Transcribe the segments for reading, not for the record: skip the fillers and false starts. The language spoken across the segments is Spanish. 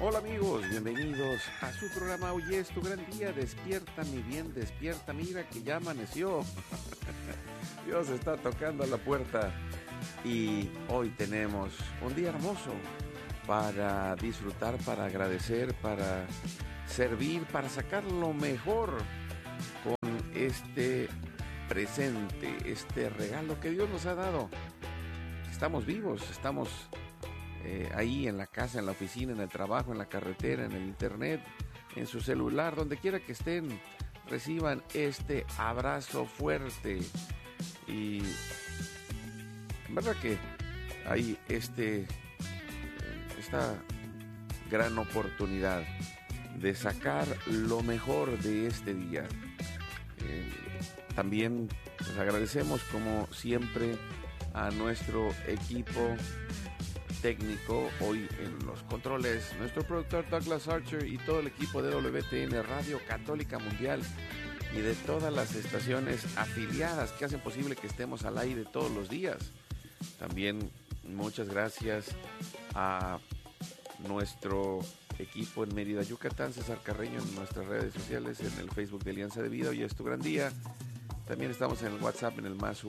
Hola amigos, bienvenidos a su programa. Hoy es tu gran día, despierta mi bien, despierta, mira que ya amaneció. Dios está tocando a la puerta y hoy tenemos un día hermoso para disfrutar, para agradecer, para servir, para sacar lo mejor con este presente, este regalo que Dios nos ha dado. Estamos vivos, estamos ahí en la casa, en la oficina, en el trabajo, en la carretera, en el internet, en su celular, donde quiera que estén, reciban este abrazo fuerte. Y verdad que hay esta gran oportunidad de sacar lo mejor de este día. También les agradecemos como siempre a nuestro equipo técnico, hoy en los controles, nuestro productor Douglas Archer y todo el equipo de WTN Radio Católica Mundial y de todas las estaciones afiliadas que hacen posible que estemos al aire todos los días. También muchas gracias a nuestro equipo en Mérida, Yucatán, César Carreño, en nuestras redes sociales, en el Facebook de Alianza de Vida. Hoy es tu gran día. También estamos en el WhatsApp en el más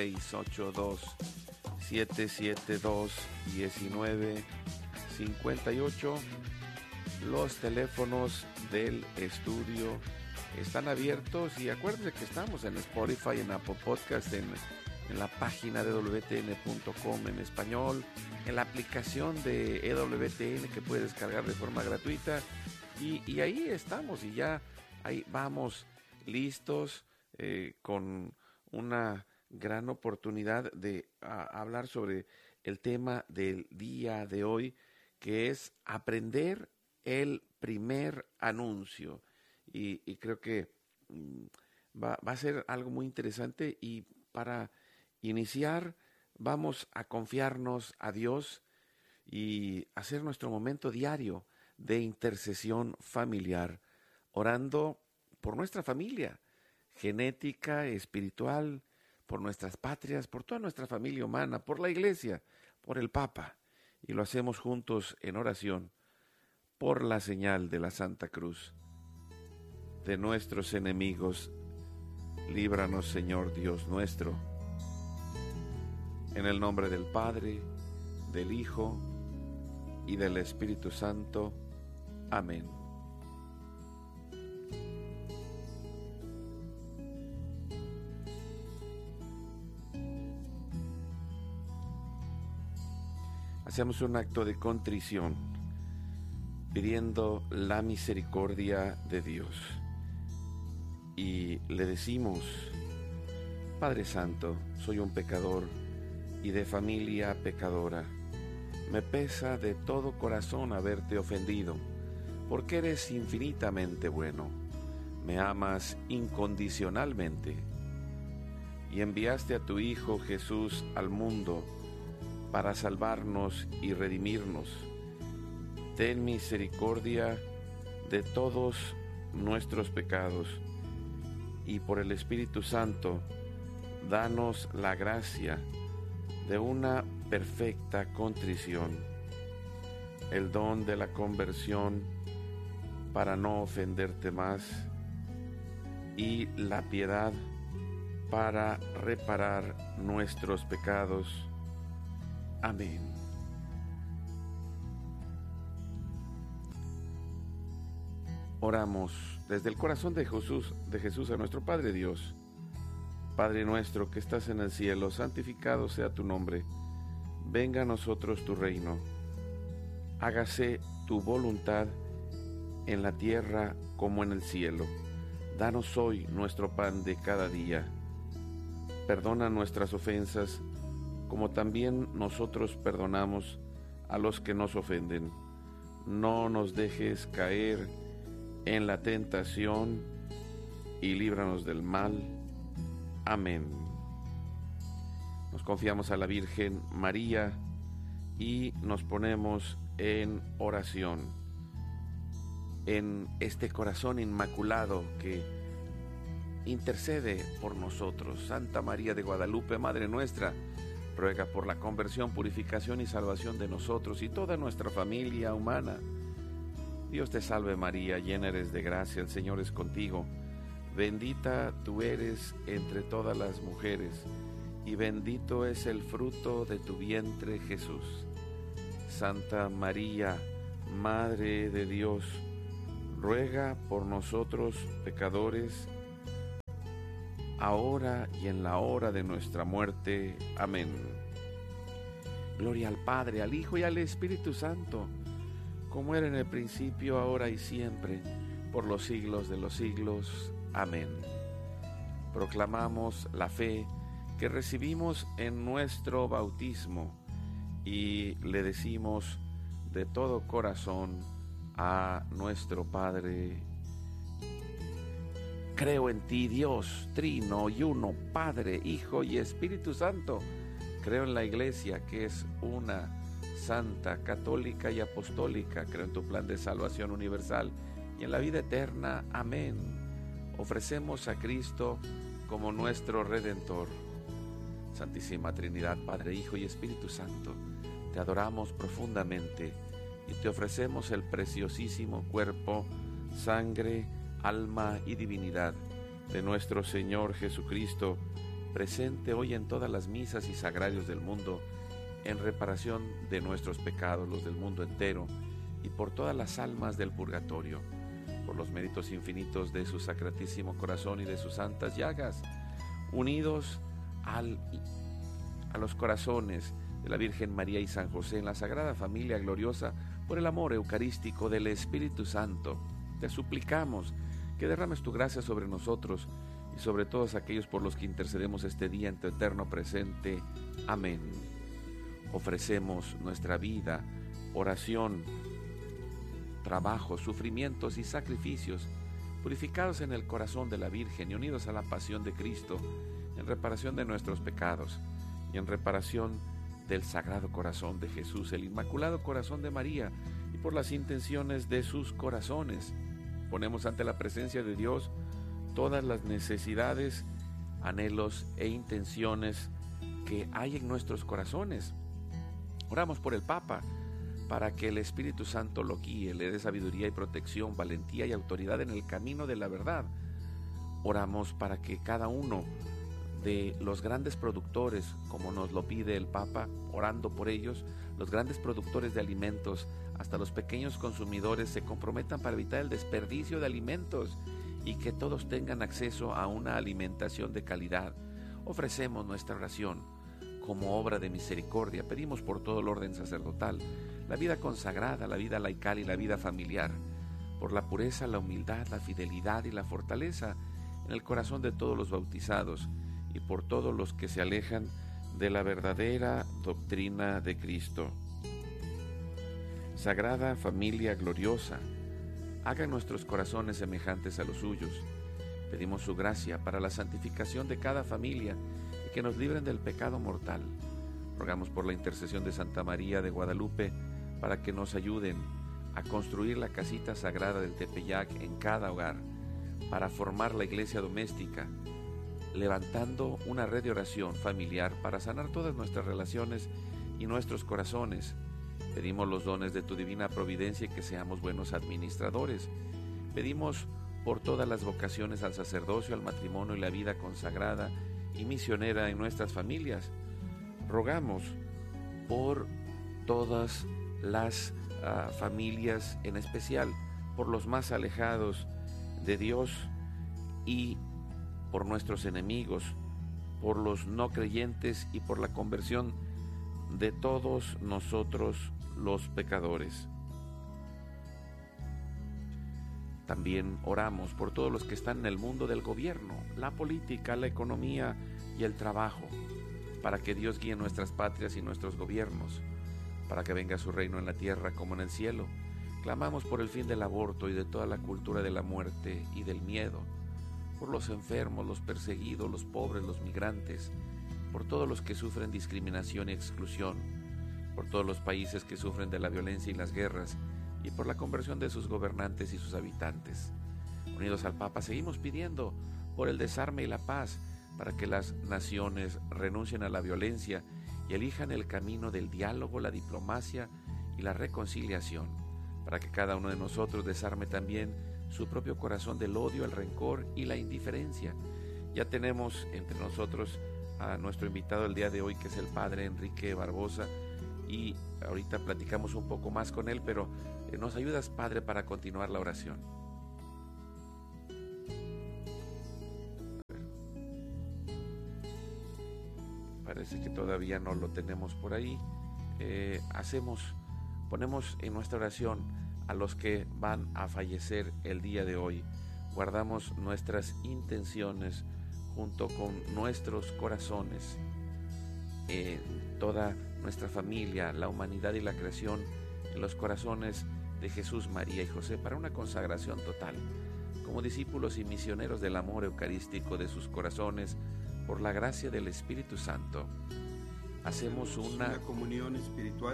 1-682-772-1958. Los teléfonos del estudio están abiertos y acuérdense que estamos en Spotify, en Apple Podcast, en la página de EWTN.com en español, en la aplicación de EWTN que puedes descargar de forma gratuita y ahí estamos y ya ahí vamos listos con una gran oportunidad de hablar sobre el tema del día de hoy, que es aprender el primer anuncio. Y creo que va a ser algo muy interesante, y para iniciar vamos a confiarnos a Dios y hacer nuestro momento diario de intercesión familiar, orando por nuestra familia, genética, espiritual, por nuestras patrias, por toda nuestra familia humana, por la Iglesia, por el Papa. Y lo hacemos juntos en oración por la señal de la Santa Cruz. De nuestros enemigos, líbranos, Señor Dios nuestro. En el nombre del Padre, del Hijo y del Espíritu Santo. Amén. Hacemos un acto de contrición, pidiendo la misericordia de Dios. Y le decimos: Padre Santo, soy un pecador y de familia pecadora. Me pesa de todo corazón haberte ofendido, porque eres infinitamente bueno. Me amas incondicionalmente y enviaste a tu Hijo Jesús al mundo para salvarnos y redimirnos. Ten misericordia de todos nuestros pecados y por el Espíritu Santo, danos la gracia de una perfecta contrición, el don de la conversión para no ofenderte más y la piedad para reparar nuestros pecados. Amén. Oramos desde el corazón de Jesús a nuestro Padre Dios. Padre nuestro que estás en el cielo, santificado sea tu nombre. Venga a nosotros tu reino. Hágase tu voluntad en la tierra como en el cielo. Danos hoy nuestro pan de cada día. Perdona nuestras ofensas, como también nosotros perdonamos a los que nos ofenden. No nos dejes caer en la tentación y líbranos del mal. Amén. Nos confiamos a la Virgen María y nos ponemos en oración en este corazón inmaculado que intercede por nosotros. Santa María de Guadalupe, Madre nuestra, ruega por la conversión, purificación y salvación de nosotros y toda nuestra familia humana. Dios te salve María, llena eres de gracia, el Señor es contigo. Bendita tú eres entre todas las mujeres, y bendito es el fruto de tu vientre, Jesús. Santa María, Madre de Dios, ruega por nosotros pecadores, ahora y en la hora de nuestra muerte. Amén. Gloria al Padre, al Hijo y al Espíritu Santo, como era en el principio, ahora y siempre, por los siglos de los siglos. Amén. Proclamamos la fe que recibimos en nuestro bautismo y le decimos de todo corazón a nuestro Padre: creo en ti, Dios, trino y uno, Padre, Hijo y Espíritu Santo. Creo en la Iglesia, que es una, santa, católica y apostólica. Creo en tu plan de salvación universal y en la vida eterna. Amén. Ofrecemos a Cristo como nuestro Redentor. Santísima Trinidad, Padre, Hijo y Espíritu Santo, te adoramos profundamente y te ofrecemos el preciosísimo cuerpo, sangre, alma y divinidad de nuestro Señor Jesucristo, presente hoy en todas las misas y sagrarios del mundo, en reparación de nuestros pecados, los del mundo entero, y por todas las almas del purgatorio, por los méritos infinitos de su sacratísimo corazón y de sus santas llagas, unidos a los corazones de la Virgen María y San José en la Sagrada Familia gloriosa, por el amor eucarístico del Espíritu Santo. Te suplicamos que derrames tu gracia sobre nosotros y sobre todos aquellos por los que intercedemos este día en tu eterno presente. Amén. Ofrecemos nuestra vida, oración, trabajo, sufrimientos y sacrificios, purificados en el corazón de la Virgen y unidos a la pasión de Cristo, en reparación de nuestros pecados y en reparación del Sagrado Corazón de Jesús, el Inmaculado Corazón de María, y por las intenciones de sus corazones. Ponemos ante la presencia de Dios todas las necesidades, anhelos e intenciones que hay en nuestros corazones. Oramos por el Papa, para que el Espíritu Santo lo guíe, le dé sabiduría y protección, valentía y autoridad en el camino de la verdad. Oramos para que cada uno de los grandes productores, como nos lo pide el Papa, orando por ellos, los grandes productores de alimentos, hasta los pequeños consumidores, se comprometan para evitar el desperdicio de alimentos y que todos tengan acceso a una alimentación de calidad. Ofrecemos nuestra oración como obra de misericordia. Pedimos por todo el orden sacerdotal, la vida consagrada, la vida laical y la vida familiar, por la pureza, la humildad, la fidelidad y la fortaleza en el corazón de todos los bautizados y por todos los que se alejan de la verdadera doctrina de Cristo. Sagrada Familia gloriosa, haga nuestros corazones semejantes a los suyos. Pedimos su gracia para la santificación de cada familia y que nos libren del pecado mortal. Rogamos por la intercesión de Santa María de Guadalupe para que nos ayuden a construir la casita sagrada del Tepeyac en cada hogar, para formar la iglesia doméstica, levantando una red de oración familiar para sanar todas nuestras relaciones y nuestros corazones. Pedimos los dones de tu divina providencia y que seamos buenos administradores. Pedimos por todas las vocaciones al sacerdocio, al matrimonio y la vida consagrada y misionera en nuestras familias. Rogamos por todas las familias, en especial por los más alejados de Dios y por nuestros enemigos, por los no creyentes y por la conversión de todos nosotros los pecadores. También oramos por todos los que están en el mundo del gobierno, la política, la economía y el trabajo, para que Dios guíe nuestras patrias y nuestros gobiernos, para que venga su reino en la tierra como en el cielo. Clamamos por el fin del aborto y de toda la cultura de la muerte y del miedo, por los enfermos, los perseguidos, los pobres, los migrantes, por todos los que sufren discriminación y exclusión, por todos los países que sufren de la violencia y las guerras, y por la conversión de sus gobernantes y sus habitantes. Unidos al Papa, seguimos pidiendo por el desarme y la paz, para que las naciones renuncien a la violencia y elijan el camino del diálogo, la diplomacia y la reconciliación, para que cada uno de nosotros desarme también su propio corazón del odio, el rencor y la indiferencia. Ya tenemos entre nosotros a nuestro invitado el día de hoy, que es el Padre Enrique Barbosa, y ahorita platicamos un poco más con él, pero nos ayudas, Padre, para continuar la oración. Parece que todavía no lo tenemos por ahí. Ponemos en nuestra oración a los que van a fallecer el día de hoy. Guardamos nuestras intenciones junto con nuestros corazones, toda nuestra familia, la humanidad y la creación, en los corazones de Jesús, María y José, para una consagración total, como discípulos y misioneros del amor eucarístico de sus corazones, por la gracia del Espíritu Santo. Hacemos una comunión espiritual.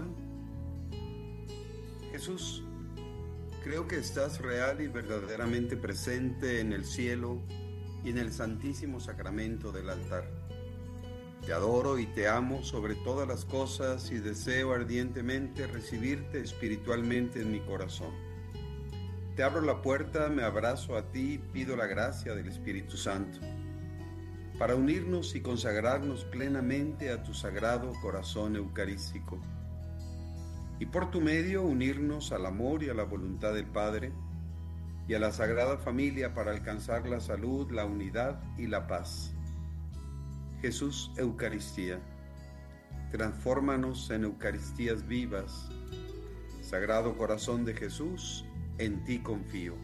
Jesús, creo que estás real y verdaderamente presente en el cielo y en el santísimo sacramento del altar. Te adoro y te amo sobre todas las cosas y deseo ardientemente recibirte espiritualmente en mi corazón. Te abro la puerta, me abrazo a ti y pido la gracia del Espíritu Santo para unirnos y consagrarnos plenamente a tu sagrado corazón eucarístico, y por tu medio unirnos al amor y a la voluntad del Padre y a la Sagrada Familia para alcanzar la salud, la unidad y la paz. Jesús, Eucaristía, transfórmanos en Eucaristías vivas. Sagrado Corazón de Jesús, en ti confío.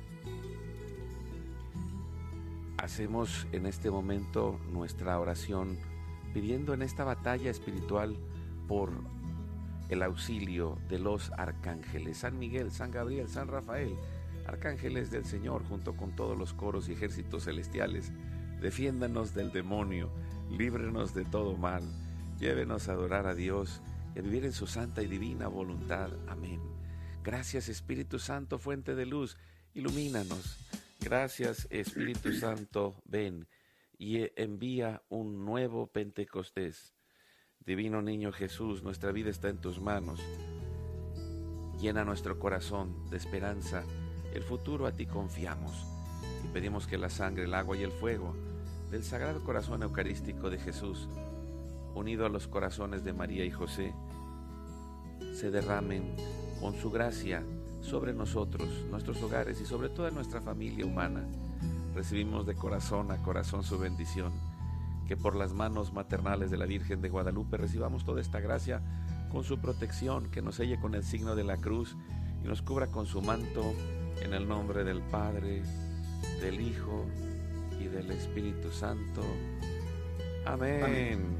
Hacemos en este momento nuestra oración pidiendo en esta batalla espiritual por el auxilio de los arcángeles, San Miguel, San Gabriel, San Rafael, arcángeles del Señor, junto con todos los coros y ejércitos celestiales. Defiéndanos del demonio, líbrenos de todo mal, llévenos a adorar a Dios y a vivir en su santa y divina voluntad. Amén. Gracias, Espíritu Santo, fuente de luz, ilumínanos. Gracias, Espíritu Santo, ven y envía un nuevo Pentecostés. Divino Niño Jesús, nuestra vida está en tus manos. Llena nuestro corazón de esperanza, el futuro a ti confiamos. Y pedimos que la sangre, el agua y el fuego del Sagrado Corazón Eucarístico de Jesús, unido a los corazones de María y José, se derramen con su gracia sobre nosotros, nuestros hogares y sobre toda nuestra familia humana. Recibimos de corazón a corazón su bendición, que por las manos maternales de la Virgen de Guadalupe recibamos toda esta gracia con su protección, que nos selle con el signo de la cruz y nos cubra con su manto, en el nombre del Padre, del Hijo y del Espíritu Santo. Amén. Amén.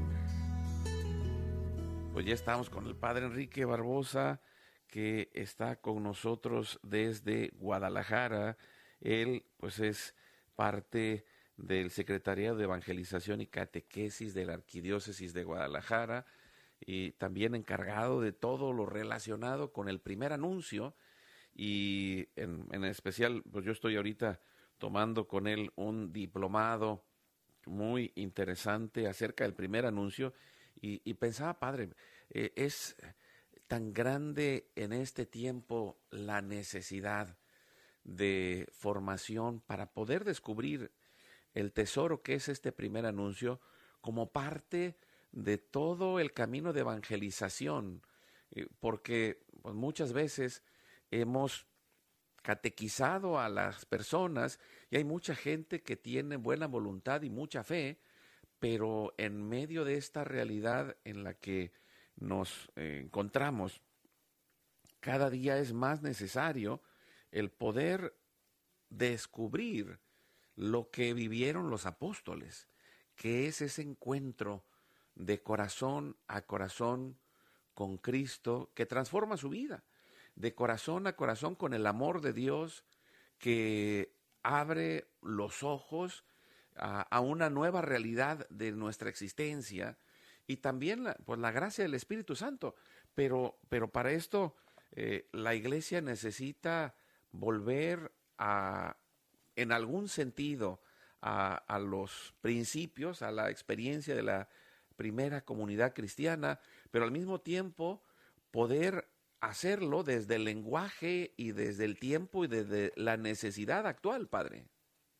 Pues ya estamos con el Padre Enrique Barbosa, que está con nosotros desde Guadalajara. Él pues es parte del Secretariado de Evangelización y Catequesis de la Arquidiócesis de Guadalajara y también encargado de todo lo relacionado con el primer anuncio, y en especial pues yo estoy ahorita tomando con él un diplomado muy interesante acerca del primer anuncio y pensaba, Padre, es tan grande en este tiempo la necesidad de formación para poder descubrir el tesoro que es este primer anuncio como parte de todo el camino de evangelización, porque pues, muchas veces hemos catequizado a las personas y hay mucha gente que tiene buena voluntad y mucha fe, pero en medio de esta realidad en la que nos encontramos, cada día es más necesario el poder descubrir lo que vivieron los apóstoles, que es ese encuentro de corazón a corazón con Cristo que transforma su vida, de corazón a corazón con el amor de Dios que abre los ojos a una nueva realidad de nuestra existencia, y también la gracia del Espíritu Santo. Pero para esto la Iglesia necesita volver en algún sentido a los principios, a la experiencia de la primera comunidad cristiana, pero al mismo tiempo poder hacerlo desde el lenguaje y desde el tiempo y desde la necesidad actual, padre.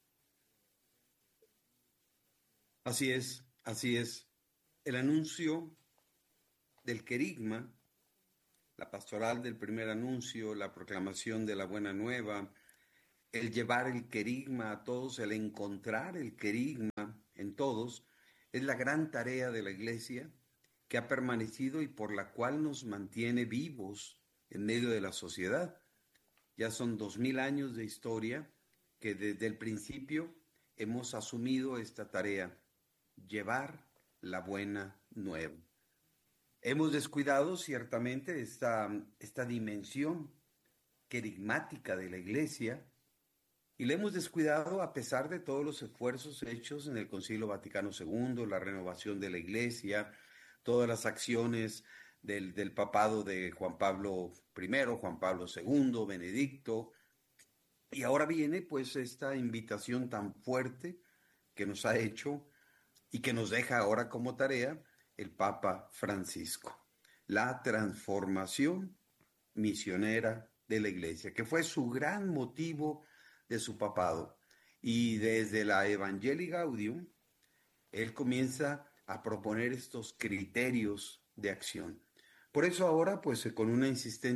Así es, así es. El anuncio del querigma, la pastoral del primer anuncio, la proclamación de la buena nueva, el llevar el querigma a todos, el encontrar el querigma en todos, es la gran tarea de la Iglesia que ha permanecido y por la cual nos mantiene vivos en medio de la sociedad. Ya son 2000 años de historia que desde el principio hemos asumido esta tarea, llevar la buena nueva. Hemos descuidado ciertamente esta dimensión querigmática de la Iglesia y la hemos descuidado a pesar de todos los esfuerzos hechos en el Concilio Vaticano II, la renovación de la Iglesia, todas las acciones del papado de Juan Pablo I, Juan Pablo II, Benedicto. Y ahora viene pues esta invitación tan fuerte que nos ha hecho y que nos deja ahora como tarea el Papa Francisco. La transformación misionera de la Iglesia, que fue su gran motivo de su papado. Y desde la Evangelii Gaudium, él comienza a proponer estos criterios de acción. Por eso ahora, pues con un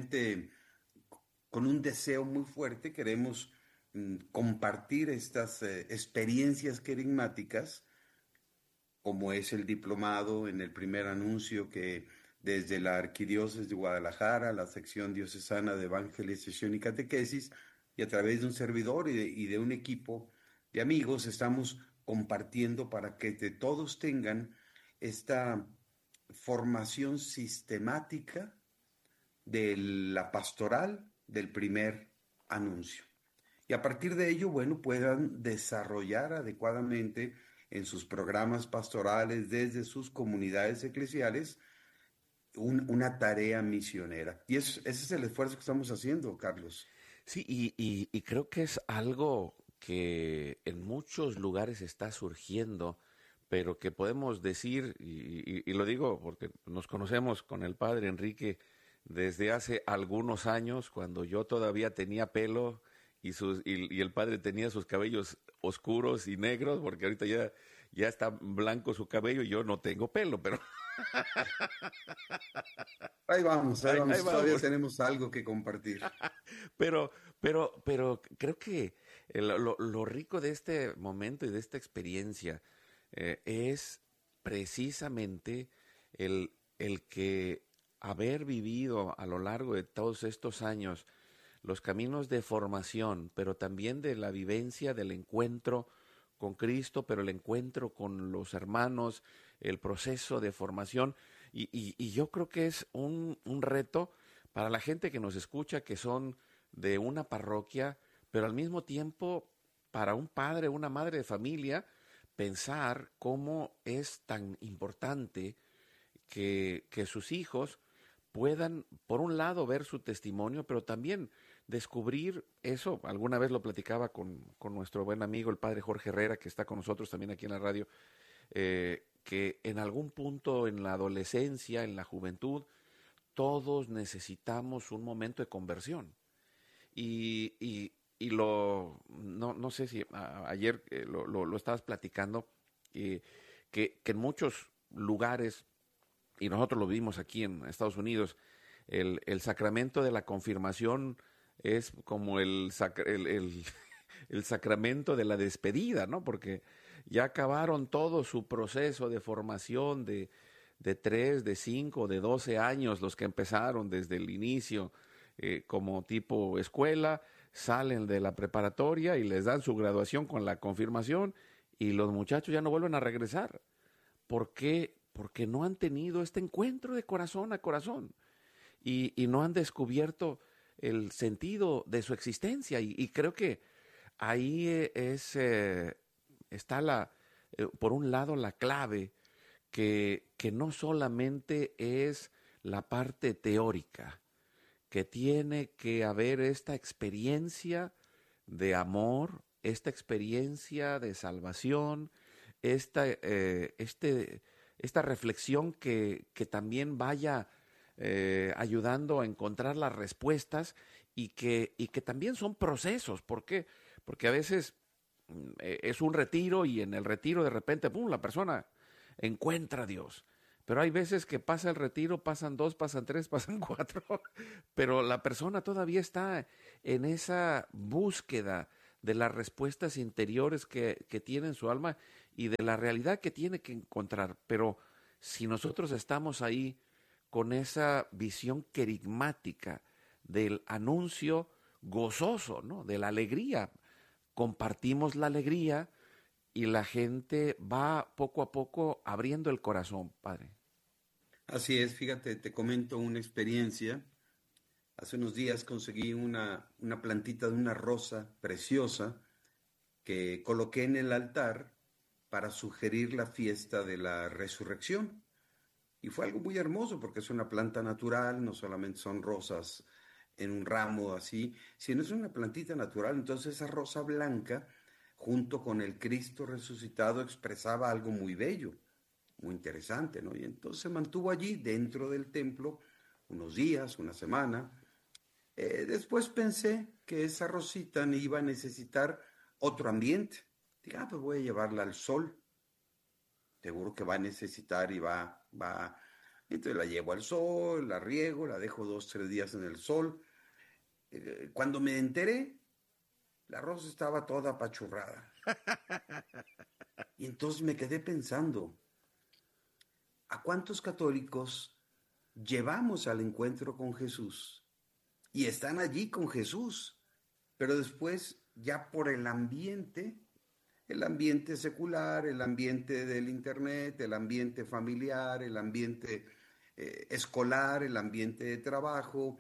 deseo muy fuerte, queremos compartir estas experiencias querigmáticas, como es el diplomado en el primer anuncio que desde la Arquidiócesis de Guadalajara, la sección diocesana de Evangelización y Catequesis, y a través de un servidor y de un equipo de amigos, estamos compartiendo para que todos tengan esta formación sistemática de la pastoral del primer anuncio. Y a partir de ello, bueno, puedan desarrollar adecuadamente en sus programas pastorales, desde sus comunidades eclesiales, una tarea misionera. Y ese es el esfuerzo que estamos haciendo, Carlos. Sí, y creo que es algo que en muchos lugares está surgiendo, pero que podemos decir, y lo digo porque nos conocemos con el padre Enrique desde hace algunos años, cuando yo todavía tenía pelo y el padre tenía sus cabellos oscuros y negros, porque ahorita ya está blanco su cabello y yo no tengo pelo, pero Ahí vamos, ahí todavía vamos. tenemos algo que compartir. Pero creo que lo rico de este momento y de esta experiencia es precisamente el que haber vivido a lo largo de todos estos años los caminos de formación, pero también de la vivencia del encuentro con Cristo, pero el encuentro con los hermanos, el proceso de formación. Y yo creo que es un reto para la gente que nos escucha, que son de una parroquia, pero al mismo tiempo para un padre, una madre de familia, pensar cómo es tan importante que sus hijos puedan, por un lado, ver su testimonio, pero también descubrir eso. Alguna vez lo platicaba con nuestro buen amigo, el padre Jorge Herrera, que está con nosotros también aquí en la radio, que en algún punto en la adolescencia, en la juventud, todos necesitamos un momento de conversión. No sé si ayer lo estabas platicando, que en muchos lugares, y nosotros lo vimos aquí en Estados Unidos, el sacramento de la confirmación es como el sacramento de la despedida, ¿no? Porque ya acabaron todo su proceso de formación de 3, de 5, de 12 años, los que empezaron desde el inicio como tipo escuela, salen de la preparatoria y les dan su graduación con la confirmación y los muchachos ya no vuelven a regresar. ¿Por qué? Porque no han tenido este encuentro de corazón a corazón y no han descubierto el sentido de su existencia. Y creo que ahí está por un lado la clave, que no solamente es la parte teórica, que tiene que haber esta experiencia de amor, esta experiencia de salvación, esta reflexión que también vaya ayudando a encontrar las respuestas y que también son procesos. ¿Por qué? Porque a veces es un retiro y en el retiro de repente, ¡pum!, la persona encuentra a Dios. Pero hay veces que pasa el retiro, pasan 2, pasan 3, pasan 4, pero la persona todavía está en esa búsqueda de las respuestas interiores que tiene en su alma y de la realidad que tiene que encontrar. Pero si nosotros estamos ahí con esa visión querigmática del anuncio gozoso, ¿no?, de la alegría, compartimos la alegría y la gente va poco a poco abriendo el corazón, Padre. Así es, fíjate, te comento una experiencia. Hace unos días conseguí una plantita de una rosa preciosa que coloqué en el altar para sugerir la fiesta de la resurrección. Y fue algo muy hermoso porque es una planta natural, no solamente son rosas en un ramo así, sino es una plantita natural. Entonces esa rosa blanca, junto con el Cristo resucitado, expresaba algo muy bello, muy interesante, ¿no? Y entonces se mantuvo allí dentro del templo unos días, una semana. Después pensé que esa rosita iba a necesitar otro ambiente. Dije, pues voy a llevarla al sol. Seguro que va a necesitar y va. Entonces la llevo al sol, la riego, la dejo 2, 3 días en el sol. Cuando me enteré, la rosa estaba toda apachurrada. Y entonces me quedé pensando, ¿a cuántos católicos llevamos al encuentro con Jesús? Y están allí con Jesús, pero después ya por el ambiente secular, el ambiente del internet, el ambiente familiar, el ambiente escolar, el ambiente de trabajo,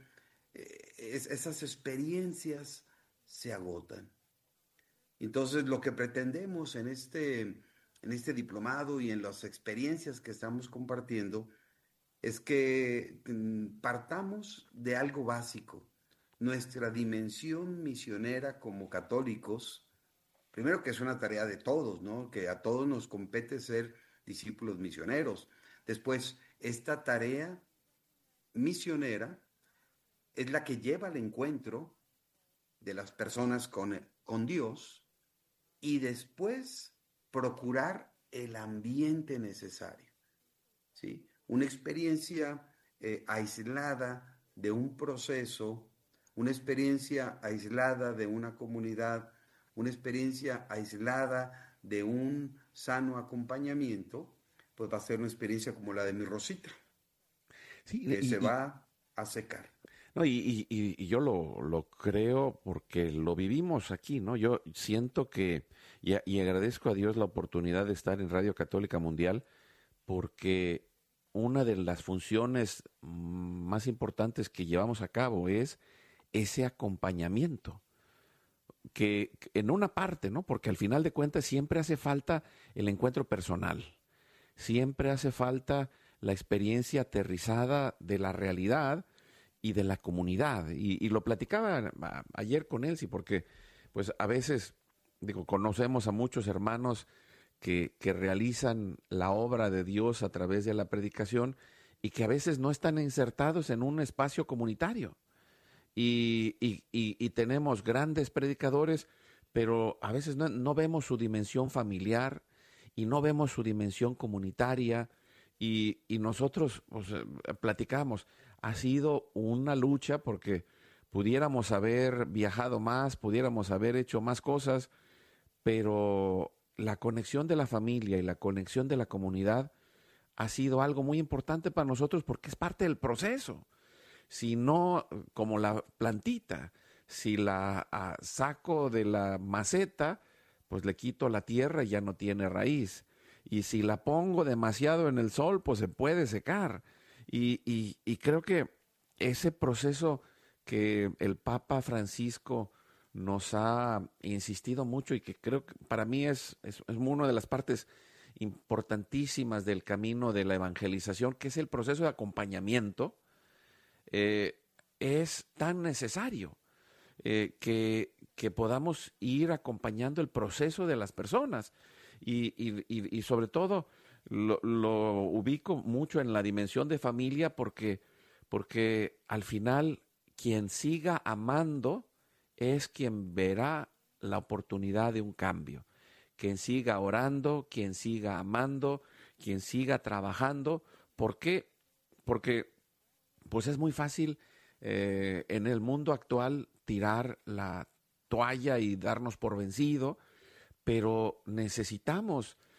esas experiencias se agotan. Entonces lo que pretendemos en este diplomado y en las experiencias que estamos compartiendo es que partamos de algo básico. Nuestra dimensión misionera como católicos, primero que es una tarea de todos, ¿no?, que a todos nos compete ser discípulos misioneros. Después, esta tarea misionera es la que lleva al encuentro de las personas con Dios y después procurar el ambiente necesario, ¿sí? Una experiencia aislada de un proceso, una experiencia aislada de una comunidad, una experiencia aislada de un sano acompañamiento, pues va a ser una experiencia como la de mi rosita, Sí, que se va a secar. no, y yo lo creo porque lo vivimos aquí, ¿no? Yo siento que, y agradezco a Dios la oportunidad de estar en Radio Católica Mundial, porque una de las funciones más importantes que llevamos a cabo es ese acompañamiento, que en una parte, ¿no? Porque al final de cuentas siempre hace falta el encuentro personal, siempre hace falta la experiencia aterrizada de la realidad y de la comunidad. Y lo platicaba ayer con Elsie, porque pues a veces, digo, conocemos a muchos hermanos que realizan la obra de Dios a través de la predicación y que a veces no están insertados en un espacio comunitario. Y tenemos grandes predicadores, pero a veces no vemos su dimensión familiar y no vemos su dimensión comunitaria. Y nosotros pues, platicamos, ha sido una lucha porque pudiéramos haber viajado más, pudiéramos haber hecho más cosas, pero la conexión de la familia y la conexión de la comunidad ha sido algo muy importante para nosotros porque es parte del proceso. Si no, como la plantita, si la saco de la maceta, pues le quito la tierra y ya no tiene raíz. Y si la pongo demasiado en el sol, pues se puede secar. Y creo que ese proceso que el Papa Francisco nos ha insistido mucho y que creo que para mí es una de las partes importantísimas del camino de la evangelización, que es el proceso de acompañamiento, es tan necesario que podamos ir acompañando el proceso de las personas y sobre todo lo ubico mucho en la dimensión de familia porque porque al final quien siga amando es quien verá la oportunidad de un cambio. Quien siga orando, quien siga amando, quien siga trabajando. ¿Por qué? Porque pues es muy fácil en el mundo actual tirar la toalla y darnos por vencido, pero necesitamos